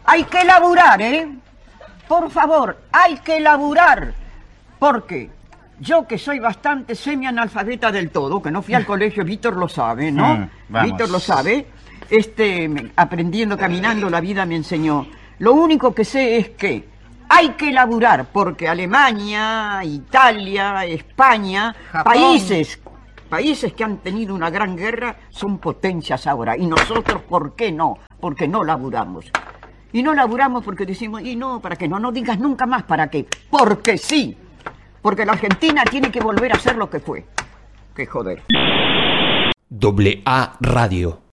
Hay que laburar, ¿eh? Por favor, hay que laburar. Porque yo, que soy bastante semi-analfabeta del todo, que no fui al colegio, Víctor lo sabe, ¿no? Víctor lo sabe. Aprendiendo, caminando, la vida me enseñó. Lo único que sé es que hay que laburar, porque Alemania, Italia, España, Japón, países que han tenido una gran guerra, son potencias ahora. Y nosotros, ¿por qué no? Porque no laburamos. Y no laburamos porque decimos, y no, ¿para qué? No digas nunca más ¿para qué? Porque sí. Porque la Argentina tiene que volver a ser lo que fue. Que joder. AA Radio.